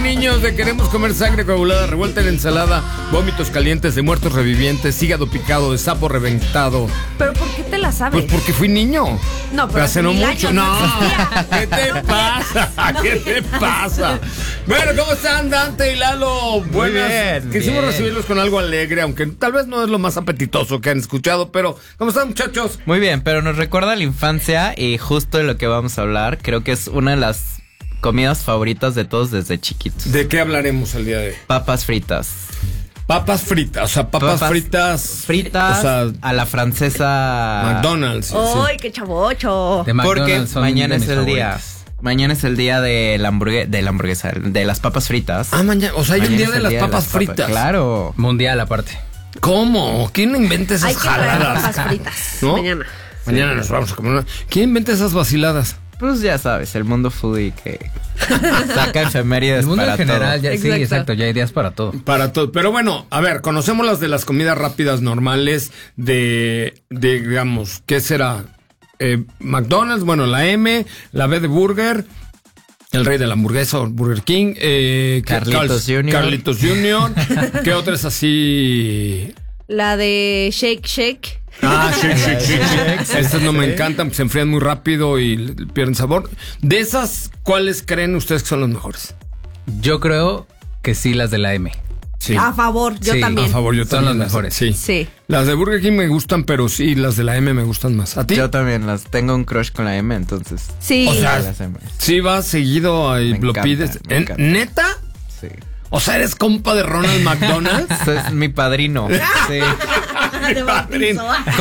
niños de queremos comer sangre coagulada, revuelta en ensalada, vómitos calientes de muertos revivientes, hígado picado de sapo reventado. ¿Pero por qué te la sabes? Pues porque fui niño. No, pero hace no mucho. No, ¿qué te pasa? No, ¿Qué te pasa? Bueno, ¿cómo están Dante y Lalo? Buenas. Bien, Quisimos bien. recibirlos con algo alegre, aunque tal vez no es lo más apetitoso que han escuchado, pero ¿cómo están, muchachos? Muy bien, pero nos recuerda a la infancia y justo de lo que vamos a hablar, creo que es una de las comidas favoritas de todos desde chiquitos. ¿De qué hablaremos el día de hoy? Papas fritas. Papas fritas, o sea, papas fritas. Fritas O sea, a la francesa. McDonald's. Sí, ¡Ay, qué chavocho! De Porque McDonald's son mañana de es mis el día. favoritos. Mañana es el día de la hamburguesa, de las papas fritas. Ah, mañana, o sea, hay un Mañana día es de el las día papas fritas. Claro. Mundial aparte. ¿Cómo? ¿Quién inventa Hay esas que traer jaladas? papas fritas ¿No? mañana. Mañana nos vamos a comer una. ¿Quién inventa esas vaciladas? Pues ya sabes, el mundo foodie que saca efemérides El mundo para en general, todo. ya, sí, exacto, ya hay días para todo. Para todo. Pero bueno, a ver, conocemos las de las comidas rápidas normales de digamos, ¿qué será? McDonald's, bueno, la M, la B de Burger, el rey de la hamburguesa, o Burger King, Carlitos Jr. Carlitos Jr. ¿Qué otra es así? La de Shake. Ah, shake. Estas no me encantan, se enfrían muy rápido y pierden sabor. De esas, ¿cuáles creen ustedes que son los mejores? Yo creo que sí las de la M. Sí. A favor, yo Sí, también. A favor, yo Son también. los mejores. Sí. Sí. Las de Burger King me gustan, pero sí, las de la M me gustan más. ¿A ti? Yo también las tengo un crush con la M, entonces. Sí. O sea, las M. sí vas seguido y Me lo encanta, pides. me encanta. ¿Neta? Sí. O sea, ¿eres compa de Ronald McDonald? Este es mi padrino. Sí. Te bautizó.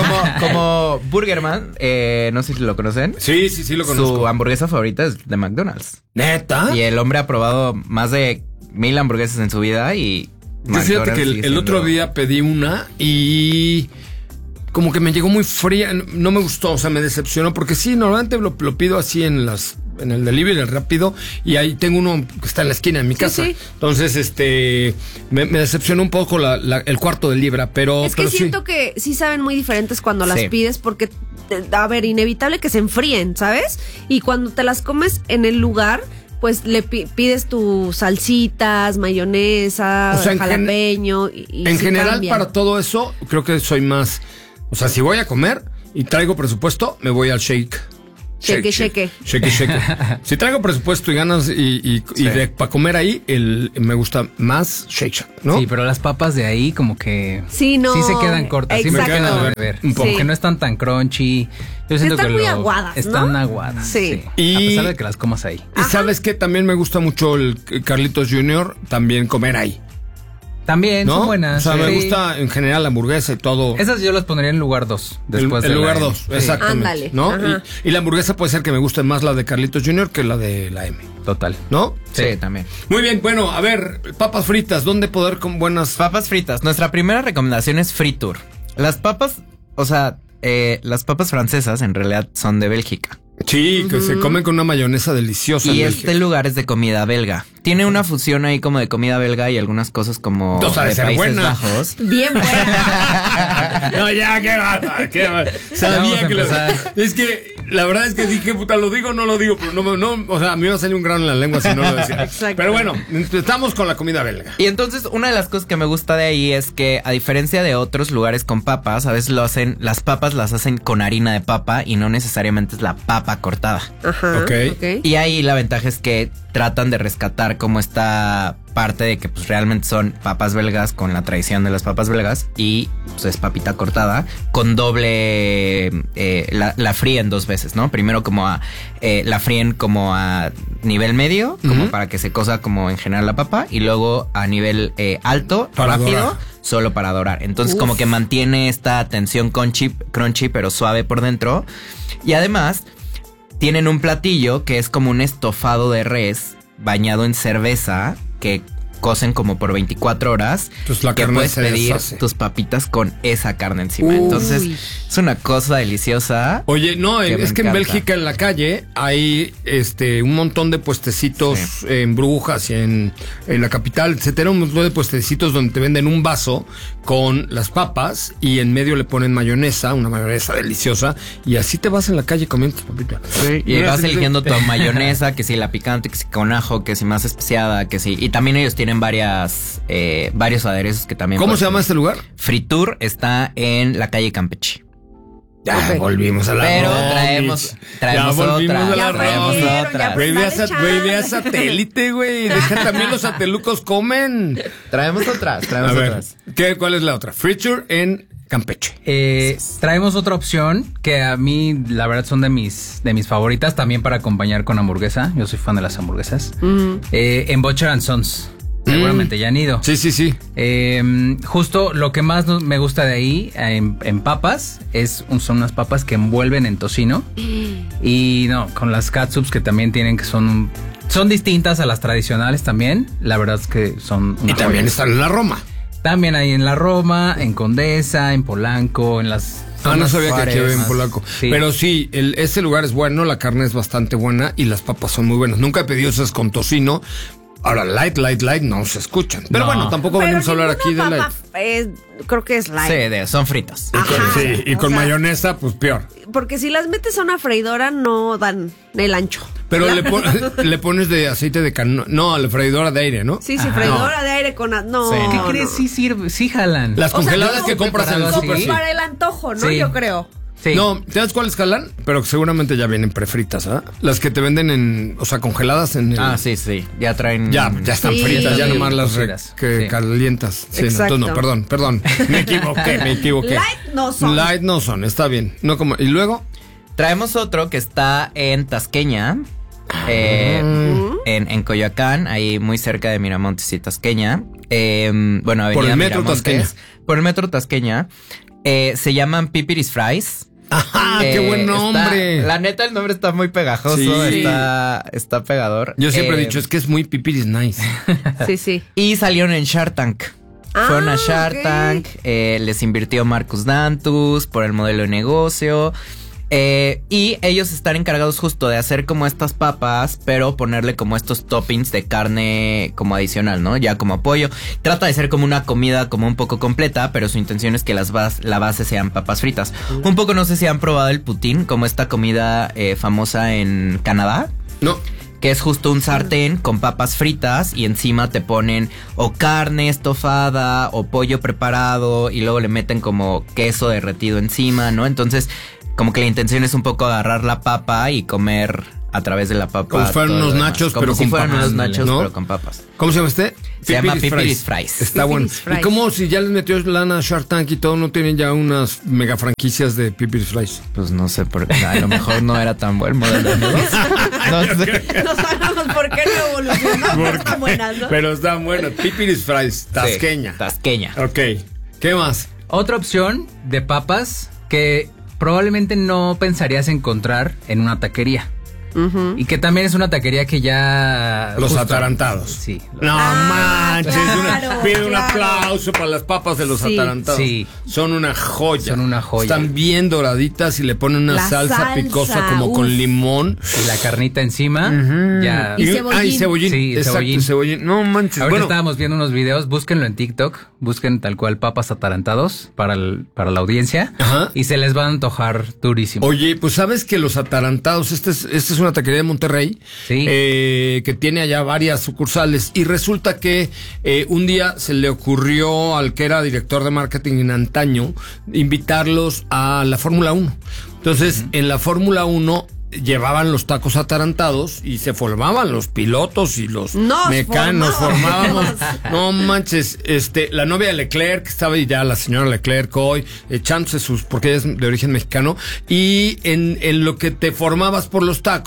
Como Burgerman, no sé si lo conocen. Sí, lo conozco. Su hamburguesa favorita es de McDonald's. ¿Neta? Y el hombre ha probado más de 1000 hamburguesas en su vida y Yo fíjate que sigue el otro siendo- día pedí una y como que me llegó muy fría, no me gustó, o sea, me decepcionó, porque sí, normalmente lo pido así en el delivery, el rápido, y ahí tengo uno que está en la esquina de mi casa. sí. Entonces, me decepcionó un poco el cuarto de libra, pero Es que pero sí. siento que sí saben muy diferentes cuando las Sí. pides porque, a ver, inevitable que se enfríen, ¿sabes? Y cuando te las comes en el lugar, pues le pides tus salsitas, mayonesa, O sea, jalapeño. Y En sí general, cambia. para todo eso, creo que soy más. O sea, si voy a comer y traigo presupuesto, me voy al shake. Shake. Shake. Si traigo presupuesto y ganas y para comer ahí, me gusta más shake, ¿no? Sí, pero las papas de ahí como que Sí, no. sí se quedan cortas, sí me Exacto. quedan a ver. Un poco. Como que no están tan crunchy. Yo siento Están que muy aguadas, ¿no? están aguadas. Sí. Y- A pesar de que las comas ahí. Y sabes que también me gusta mucho el Carlitos Jr., también comer ahí, También ¿no? son buenas. O sea, me sí. gusta en general la hamburguesa y todo. Esas yo las pondría en lugar 2. Después el de la lugar M. 2, Sí, exactamente. Ándale, ¿No? ajá. Y la hamburguesa puede ser que me guste más la de Carlitos Jr. que la de la M, Total. ¿no? Sí, también. Muy bien, bueno, a ver, papas fritas, ¿dónde poder con buenas? Papas fritas. Nuestra primera recomendación es Fritur. Las papas, o sea, las papas francesas en realidad son de Bélgica. Sí, que se comen con una mayonesa deliciosa. Y en este Bélgica. lugar es de comida belga. Tiene una fusión ahí como de comida belga y algunas cosas como O sea, de de ser Países buena. Bajos. Bien buena. No, ya, qué va, qué va. vamos Sabía a que lo... empezar. Es que la verdad es que dije, puta, lo digo o no lo digo, pero no, o sea, me iba a salir un grano en la lengua si no lo decía. Exacto. Pero bueno, estamos con la comida belga. Y entonces una de las cosas que me gusta de ahí es que a diferencia de otros lugares con papas, a veces las papas las hacen con harina de papa y no necesariamente es la papa cortada. Ajá. Ok. Y ahí la ventaja es que tratan de rescatar como esta parte de que pues realmente son papas belgas con la tradición de las papas belgas y pues es papita cortada con doble, la fríen 2 veces, ¿no? Primero como la fríen como a nivel medio, como para que se cosa como en general la papa y luego a nivel alto, Para rápido, dorar. solo para dorar. Entonces Uf. como que mantiene esta tensión crunchy pero suave por dentro y además tienen un platillo que es como un estofado de res bañado en cerveza que cocen como por 24 horas. Entonces la que carne puedes se pedir deshace. tus papitas con esa carne encima. Uy. Entonces, es una cosa deliciosa. Oye, no, Que me es que en encanta. Bélgica en la calle hay un montón de puestecitos en Brujas y en la capital, etcétera, un montón de puestecitos donde te venden un vaso con las papas y en medio le ponen mayonesa, una mayonesa deliciosa, y así te vas en la calle comiendo tus papitas. Y vas eligiendo tu mayonesa, que si la picante, que si con ajo, que si más especiada, que si... Y también ellos tienen varios aderezos que también... ¿Cómo se llama este lugar? Fritur está en la calle Campeche. Ya Ok. volvimos a la Pero Romis. traemos Ya volvimos otra. a la Ya Romis. volvieron, otra. ya Güey, ve a Dale güey, ve a chance. satélite, güey. Deja también los satelucos comen. Traemos otras, A ver, ¿cuál es la otra? Friture en Campeche. Traemos otra opción que a mí, la verdad, son de mis favoritas, también para acompañar con hamburguesa. Yo soy fan de las hamburguesas. En Butcher and Sons. Seguramente ya han ido. Sí, sí, sí. Justo lo que más me gusta de ahí, en papas, son unas papas que envuelven en tocino. Y no, con las catsups que también tienen, que son distintas a las tradicionales también. La verdad es que son una Y también joya. están en la Roma. También hay en la Roma, en Condesa, en Polanco, en las... No sabía que aquí Juárez. había en Polaco. Sí. Pero sí, ese lugar es bueno, la carne es bastante buena y las papas son muy buenas. Nunca he pedido esas con tocino. Ahora, light, no se escuchan. Pero No. bueno, tampoco venimos a hablar aquí de light. Creo que es light. Sí, son fritas. Sí, y o con sea, mayonesa, pues peor. Porque si las metes a una freidora no dan el ancho. Pero le pones de aceite de canola. No, a la freidora de aire, ¿no? Sí, freidora de aire con... No, Sí. ¿Qué no. crees? Sí sirve, sí jalan. Las O sea, congeladas no, que compras en el preparado súper, así. sí. Para el antojo, ¿no? Sí. Yo creo. Sí. No, ¿sabes cuáles jalan? Pero que seguramente ya vienen prefritas, ¿ah? Las que te venden congeladas en el... Sí. Ya traen... Ya están Sí. fritas, ya Sí, nomás las cocidas. que Sí. calientas. Sí, no, Exacto. entonces no, perdón. Me equivoqué. Light no son. Light no son, está bien. No como... ¿Y luego? Traemos otro que está en Tasqueña, en Coyoacán, ahí muy cerca de Miramontes y Tasqueña. Bueno, Avenida Por el metro Miramontes. Tasqueña. Por el metro Tasqueña. Se llaman Pipiris Fries. ¡Ah, qué buen nombre! La neta, el nombre está muy pegajoso, Sí. está pegador. Yo siempre he dicho, es que es muy pipiris nice. Sí, sí. Y salieron en Shark Tank. Fueron a Shark ok. Tank, les invirtió Marcus Dantus por el modelo de negocio. Y ellos están encargados justo de hacer como estas papas, pero ponerle como estos toppings de carne como adicional, ¿no? Ya como pollo. Trata de ser como una comida como un poco completa, pero su intención es que la base sean papas fritas. Un poco, no sé si han probado el poutine, como esta comida famosa en Canadá. No. Que es justo un sartén con papas fritas y encima te ponen o carne estofada o pollo preparado y luego le meten como queso derretido encima, ¿no? Entonces, como que la intención es un poco agarrar la papa y comer a través de la papa. Como si fueran todo lo unos demás. nachos, como pero si con fueran papas, unos nachos, ¿no? pero con papas. ¿Cómo se llama este? Se llama Pipiris Fries. Está bueno. Pipiris Fries. ¿Y cómo si ya les metió lana a Shark Tank y todo, no tienen ya unas mega franquicias de Pipiris Fries? Pues no sé, porque a lo mejor no era tan buen modelo de negocio. No sé. No sabemos por qué no evolucionó, pero están buenas, ¿no? Pero está bueno. Pipiris Fries, tasqueña. Sí, tasqueña. Ok. ¿Qué más? Otra opción de papas que probablemente no pensarías encontrar en una taquería. Y que también es una taquería que ya... Los atarantados. Sí. No manches. claro, Pide un claro. aplauso para las papas de los Sí, atarantados. sí. Son una joya. Son una joya. Están bien doraditas y le ponen una La salsa picosa como uf. con limón. Y la carnita encima. Ya. Y cebollín. Ay, cebollín. Sí, Exacto, cebollín. cebollín. No manches. Ahorita Bueno, estábamos viendo unos videos, búsquenlo en TikTok, busquen tal cual papas atarantados para la audiencia. Ajá. Y se les va a antojar durísimo. oye, pues sabes que los atarantados, esta es una taquería de Monterrey, Sí. que tiene allá varias sucursales y resulta que un día se le ocurrió al que era director de marketing en antaño invitarlos a la Fórmula 1. Entonces, en la Fórmula 1 llevaban los tacos atarantados y se formaban los pilotos y los Nos mecanos, formábamos. no manches, la novia de Leclerc, estaba ya la señora Leclerc hoy, echándose porque ella es de origen mexicano, y en lo que te formabas por los tacos,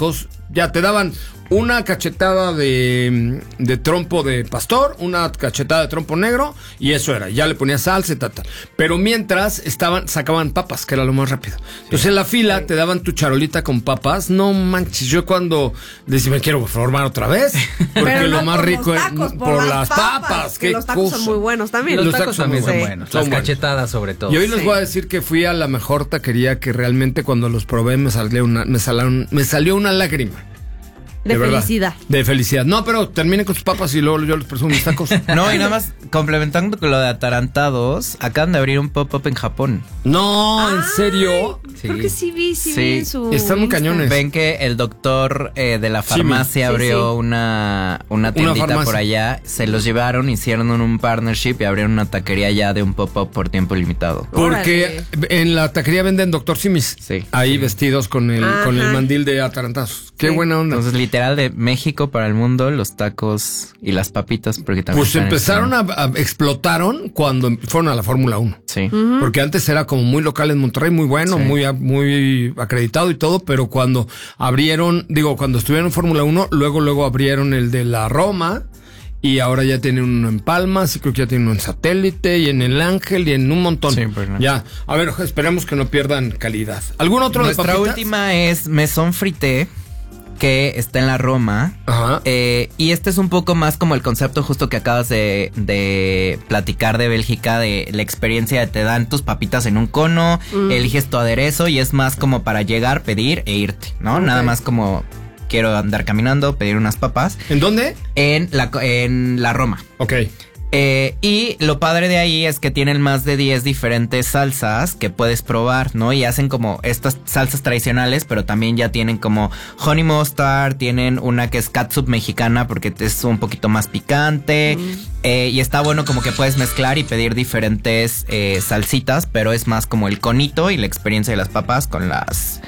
Ya te daban una cachetada de trompo de pastor, una cachetada de trompo negro, y eso era. Ya le ponías salsa y tal. Pero mientras sacaban papas, que era lo más rápido. Entonces en la fila te daban tu charolita con papas. No manches, yo cuando decía, me quiero formar otra vez, porque Pero lo no más por rico los es tacos, por las papas. Que los tacos son muy buenos también. Los tacos también son sí. buenos. Son Las buenos. cachetadas sobre todo. Y hoy les voy a decir que fui a la mejor taquería, que realmente cuando los probé me salió una lágrima. De verdad. felicidad. De felicidad. No, pero terminen con sus papas y luego yo les presumo mis tacos. No, y nada más complementando con lo de atarantados, acaban de abrir un pop-up en Japón. No, ¿en serio? Sí. Creo que sí vi en su Están muy Insta. cañones. Ven que el doctor de la farmacia Sí, abrió sí. una tiendita farmacia. por allá. Se los llevaron, hicieron un partnership y abrieron una taquería ya de un pop-up por tiempo limitado. Porque en la taquería venden Dr. Simis. Sí. Ahí vestidos con el Ajá. mandil de atarantados. Qué Sí. buena onda. Entonces, literal, de México para el mundo, los tacos y las papitas, porque también Pues están en empezaron explotaron cuando fueron a la Fórmula 1. Sí. Porque antes era como muy local en Monterrey, muy bueno, Sí. muy acreditado y todo, pero cuando cuando estuvieron en Fórmula 1, luego abrieron el de la Roma, y ahora ya tienen uno en Palmas, y creo que ya tienen uno en Satélite, y en El Ángel, y en un montón. Sí, pues no. Ya, a ver, esperemos que no pierdan calidad. ¿Algún otro de Nuestra papitas? última es Maison Frité, que está en la Roma. Ajá. Y este es un poco más como el concepto justo que acabas de platicar de Bélgica, de la experiencia de te dan tus papitas en un cono, eliges tu aderezo y es más como para llegar, pedir e irte, ¿no? Ok. Nada más como quiero andar caminando, pedir unas papas ¿En dónde? en la Roma. Ok. Y lo padre de ahí es que tienen más de 10 diferentes salsas que puedes probar, ¿no? Y hacen como estas salsas tradicionales, pero también ya tienen como honey mustard, tienen una que es catsup mexicana porque es un poquito más picante. Y está bueno como que puedes mezclar y pedir diferentes salsitas, pero es más como el conito y la experiencia de las papas con las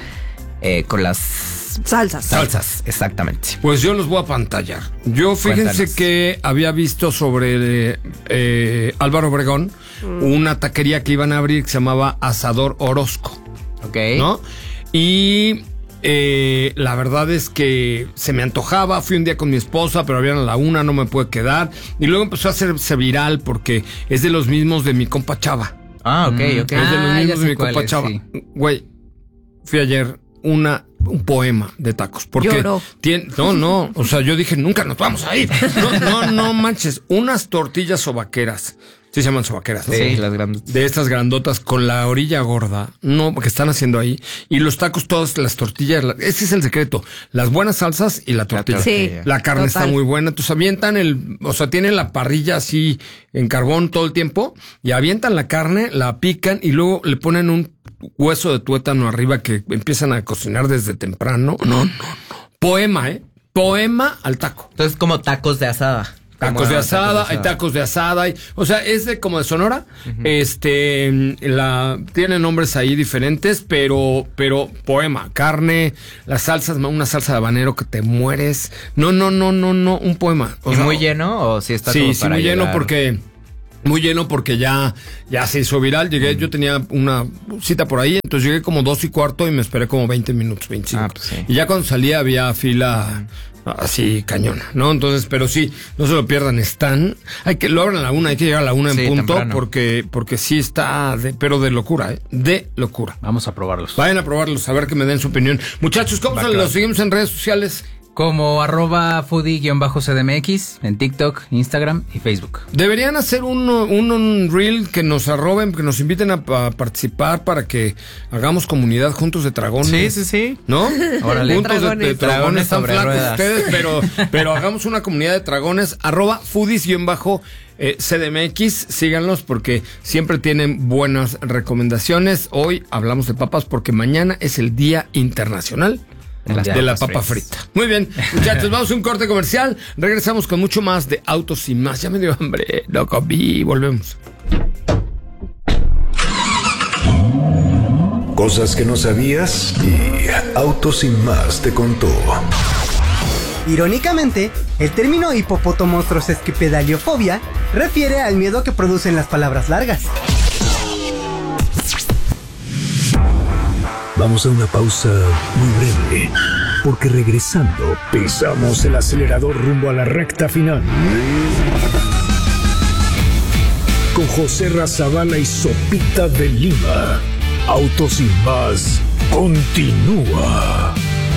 Salsas. exactamente. Pues yo los voy a pantallar. Yo fíjense Cuéntanos. que había visto sobre Álvaro Obregón una taquería que iban a abrir que se llamaba Asador Orozco, Ok. ¿no? Y la verdad es que se me antojaba. Fui un día con mi esposa, pero habían a la 1, no me pude quedar. Y luego empezó a hacerse viral porque es de los mismos de mi compa Chava. Ah, ok. Es de los ya mismos sé de mi cuál compa es, Chava. sí. Güey, fui ayer un poema de tacos. Porque Lloró. no, o sea, yo dije, nunca nos vamos a ir. No manches, unas tortillas sobaqueras. Sí se llaman sobaqueras, ¿no? Sí, las grandes. De estas grandotas con la orilla gorda, no, porque están haciendo ahí. Y los tacos, todas las tortillas, ese es el secreto. Las buenas salsas y la tortilla. Sí, La carne total. está muy buena. Entonces avientan tienen la parrilla así en carbón todo el tiempo y avientan la carne, la pican y luego le ponen un hueso de tuétano arriba que empiezan a cocinar desde temprano. No. Poema, Poema al taco. Entonces, como tacos de asada. Tacos de asada, hay tacos de asada, o sea, es como de Sonora. Tienen nombres ahí diferentes, pero poema, carne, las salsas, una salsa de habanero que te mueres. No, un poema. O ¿Y sea, muy lleno o si está sí, como sí, para muy lleno llegar? porque ya se hizo viral. Llegué, yo tenía una cita por ahí, entonces llegué como 2:15 y me esperé como 20 minutos, 25. Ah, pues sí. Y ya cuando salía había fila así cañona, ¿no? Entonces, pero sí, no se lo pierdan, lo abran a la 1, hay que llegar a la 1 en Sí, punto, temprano. porque sí está pero de locura, de locura. Vamos a probarlos. Vayan a probarlos, a ver que me den su opinión. Muchachos, ¿cómo los seguimos en redes sociales? Como @foodie_cdmx en TikTok, Instagram y Facebook. Deberían hacer un reel que nos arroben, que nos inviten a participar para que hagamos comunidad juntos de dragones. Sí. ¿no? Órale. Juntos de Dragones. dragones tan sobre flacos ruedas. ustedes, pero hagamos una comunidad de dragones, @foodies_CDMX, síganlos porque siempre tienen buenas recomendaciones. Hoy hablamos de papas porque mañana es el Día Internacional de la papa frita. Muy bien, muchachos, vamos a un corte comercial. Regresamos con mucho más de Autos y Más. Ya me dio hambre, no comí. Volvemos. Cosas que no sabías y Autos y Más te contó. Irónicamente, el término hipopotomonstrosesquipedaliofobia refiere al miedo que producen las palabras largas. Vamos a una pausa muy breve. porque regresando pisamos el acelerador rumbo a la recta final. Con José Razabala y Sopita de Lima. Autos sin más continúa.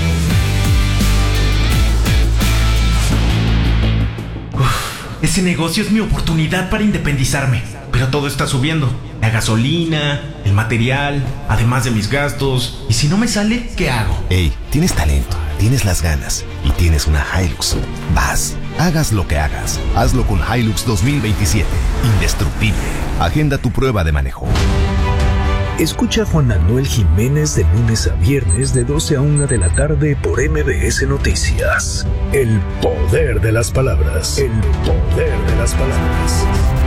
Ese negocio es mi oportunidad para independizarme. Pero todo está subiendo. La gasolina, el material, además de mis gastos. ¿Y si no me sale, qué hago? Ey, tienes talento, tienes las ganas y tienes una Hilux. Vas, hagas lo que hagas. Hazlo con Hilux 2027. Indestructible. Agenda tu prueba de manejo. Escucha a Juan Manuel Jiménez de lunes a viernes de 12 a 1 de la tarde por MBS Noticias. El poder de las palabras. El poder de las palabras.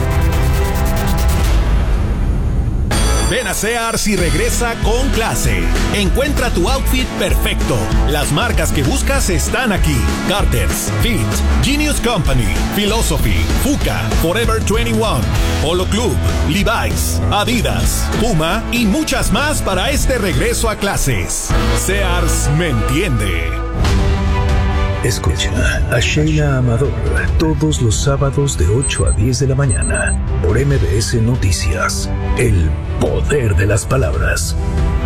Ven a Sears y regresa con clase. Encuentra tu outfit perfecto. Las marcas que buscas están aquí. Carter's, Fit, Genius Company, Philosophy, Fuka, Forever 21, Polo Club, Levi's, Adidas, Puma y muchas más para este regreso a clases. Sears me entiende. Escucha a Sheila Amador todos los sábados de 8 a 10 de la mañana por MBS Noticias. El poder de las palabras.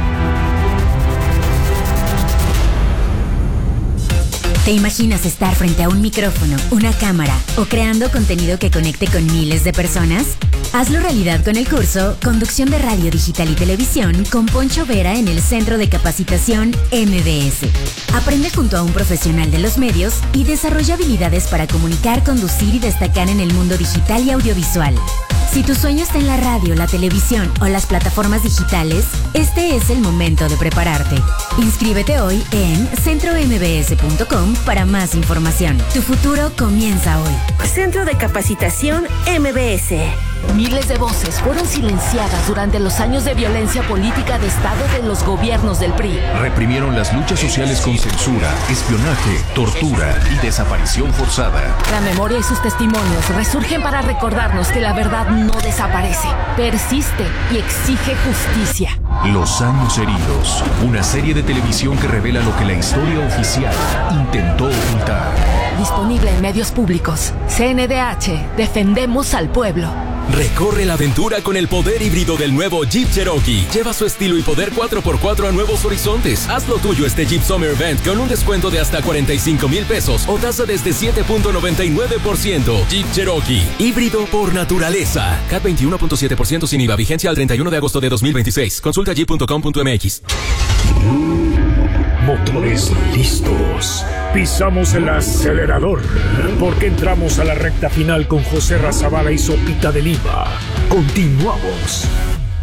¿Te imaginas estar frente a un micrófono, una cámara o creando contenido que conecte con miles de personas? Hazlo realidad con el curso Conducción de Radio Digital y Televisión con Poncho Vera en el Centro de Capacitación MBS. Aprende junto a un profesional de los medios y desarrolla habilidades para comunicar, conducir y destacar en el mundo digital y audiovisual. Si tu sueño está en la radio, la televisión o las plataformas digitales, este es el momento de prepararte. Inscríbete hoy en centrombs.com para más información. Tu futuro comienza hoy. Centro de Capacitación MBS. Miles de voces fueron silenciadas durante los años de violencia política de Estado de los gobiernos del PRI. Reprimieron las luchas sociales con censura, espionaje, tortura y desaparición forzada. La memoria y sus testimonios resurgen para recordarnos que la verdad no desaparece, persiste y exige justicia. Los años heridos, una serie de televisión que revela lo que la historia oficial intentó ocultar. Disponible en medios públicos. CNDH, defendemos al pueblo. Recorre la aventura con el poder híbrido del nuevo Jeep Cherokee. Lleva su estilo y poder 4x4 a nuevos horizontes. Haz lo tuyo este Jeep Summer Event con un descuento de hasta 45,000 pesos o tasa desde 7.99%. Jeep Cherokee, híbrido por naturaleza. CAT 21.7% sin IVA, vigencia al 31 de agosto de 2026. Consulta jeep.com.mx. Motores listos. Pisamos el acelerador porque entramos a la recta final con José Razabala y Sopita de Lima. Continuamos.